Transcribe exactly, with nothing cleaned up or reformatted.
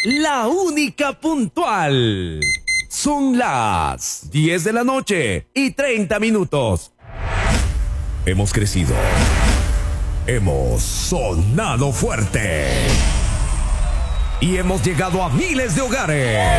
la única puntual. Son las diez de la noche y treinta minutos. Hemos crecido. Hemos sonado fuerte. Y hemos llegado a miles de hogares.